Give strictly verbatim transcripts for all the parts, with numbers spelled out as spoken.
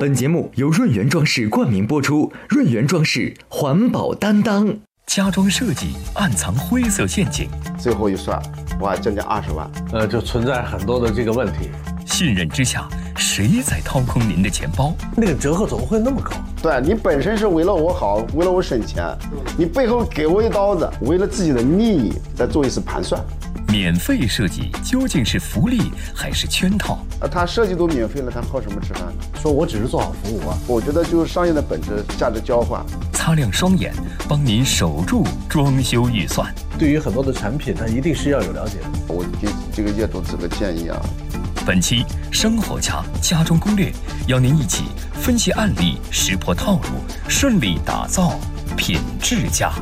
本节目由润源装饰冠名播出，润源装饰环保担当。家装设计暗藏灰色陷阱， 最后一算，哇，将近二十万， 呃，就存在很多的这个问题。 信任之下，谁在掏空您的钱包？ 那个折扣怎么会那么高？ 对，你本身是为了我好，为了我省钱，你背后给我一刀子，为了自己的利益再做一次盘算。 免费设计究竟是福利还是圈套？ 啊，他设计都免费了，他靠什么吃饭呢？ 说我只是做好服务啊， 我觉得就是商业的本质，价值交换。 擦亮双眼，帮您守住装修预算。 对于很多的产品，它一定是要有了解的。 我给这个业主这个建议啊。 本期生活家家装攻略，邀您一起分析案例，识破套路，顺利打造品质家。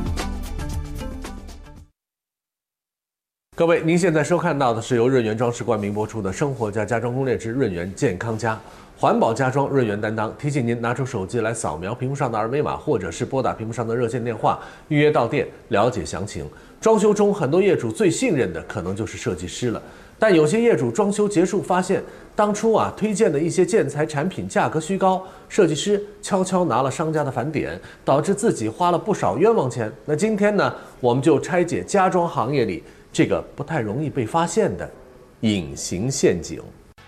各位，您现在收看到的是由润源装饰冠名播出的《生活家家装攻略之润源健康家》，环保家装润源担当。提醒您拿出手机来扫描屏幕上的二维码，或者是拨打屏幕上的热线电话预约到店了解详情。装修中，很多业主最信任的可能就是设计师了，但有些业主装修结束发现，当初啊推荐的一些建材产品价格虚高，设计师悄悄拿了商家的返点，导致自己花了不少冤枉钱。那今天呢，我们就拆解家装行业里这个不太容易被发现的隐形陷阱。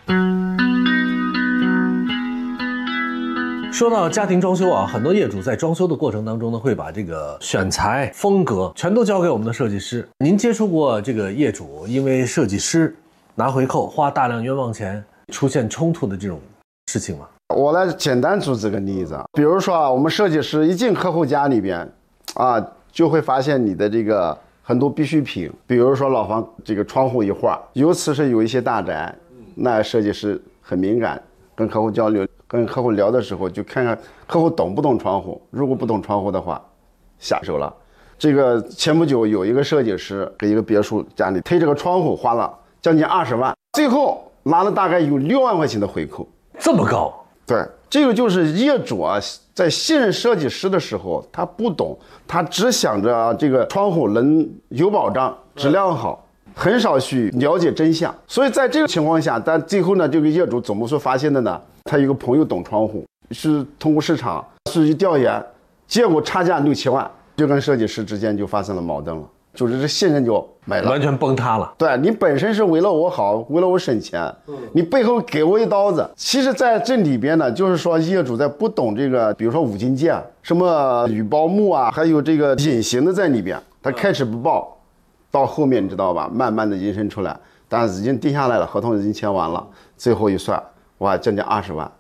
说到家庭装修啊，很多业主在装修的过程当中呢，会把这个选材、风格全都交给我们的设计师。您接触过这个业主因为设计师拿回扣、花大量冤枉钱出现冲突的这种事情吗？ 我来简单举这个例子，比如说啊，我们设计师一进客户家里边，啊，就会发现你的这个很多必需品，比如说老房这个窗户一画，尤其是有一些大宅，那设计师很敏感，跟客户交流、跟客户聊的时候，就看看客户懂不懂窗户。如果不懂窗户的话，下手了。这个前不久有一个设计师给一个别墅家里推这个窗户，花了将近二十万，最后拿了大概有六万块钱的回扣， 这么高？ 对，这个就是业主啊，在信任设计师的时候，他不懂，他只想着啊，这个窗户能有保障，质量好，很少去了解真相。所以在这个情况下，但最后呢，这个业主怎么说发现的呢？他有个朋友懂窗户，是通过市场数据调研，结果差价六七万，就跟设计师之间就发生了矛盾了。就是这信任就没了， 完全崩塌了。 对，你本身是为了我好，为了我省钱，你背后给我一刀子。其实在这里边呢，就是说业主在不懂这个，比如说五金件，什么铝包木啊，还有这个隐形的在里边，他开始不报，到后面你知道吧，慢慢的延伸出来，但是已经定下来了，合同已经签完了，最后一算，哇，将近二十万。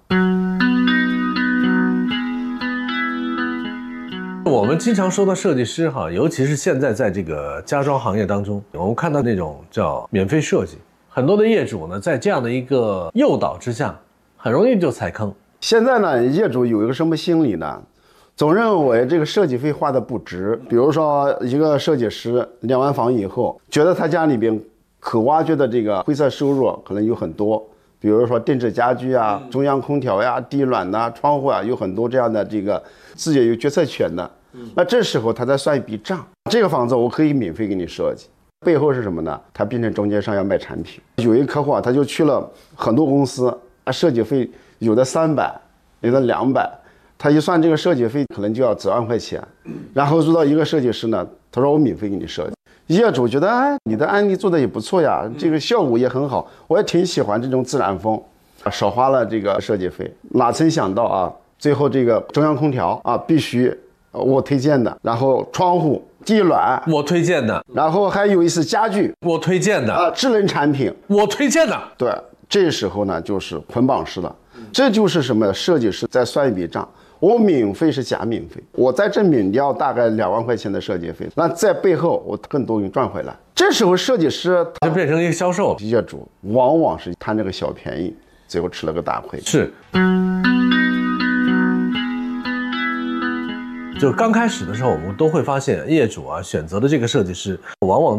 我们经常说到设计师哈，尤其是现在在这个家装行业当中，我们看到那种叫免费设计，很多的业主呢，在这样的一个诱导之下，很容易就踩坑。 现在呢，业主有一个什么心理呢？总认为这个设计费花的不值。比如说，一个设计师量完房以后，觉得他家里边可挖掘的这个灰色收入可能有很多，比如说定制家居啊、中央空调呀、地暖呐、窗户啊，有很多这样的这个自己有决策权的。那这时候他再算一笔账，这个房子我可以免费给你设计，背后是什么呢？他变成中间商要卖产品。有一个客户啊，他就去了很多公司，他设计费有的三百，有的两百，他一算这个设计费可能就要几万块钱。然后遇到一个设计师呢，他说我免费给你设计。业主觉得哎，你的案例做的也不错呀，这个效果也很好，我也挺喜欢这种自然风，少花了这个设计费。哪曾想到啊，最后这个中央空调啊必须我推荐的，然后窗户、地暖我推荐的， 然后还有一些家具我推荐的啊、呃，智能产品我推荐的。 对，这时候呢就是捆绑式的，这就是什么？设计师再算一笔账，我免费是假免费，我在这免掉大概两万块钱的设计费，那在背后我更多给赚回来。这时候设计师就变成一个销售， 业主往往是贪这个小便宜，最后吃了个大亏。 是。就刚开始的时候，我们都会发现业主啊选择的这个设计师，往往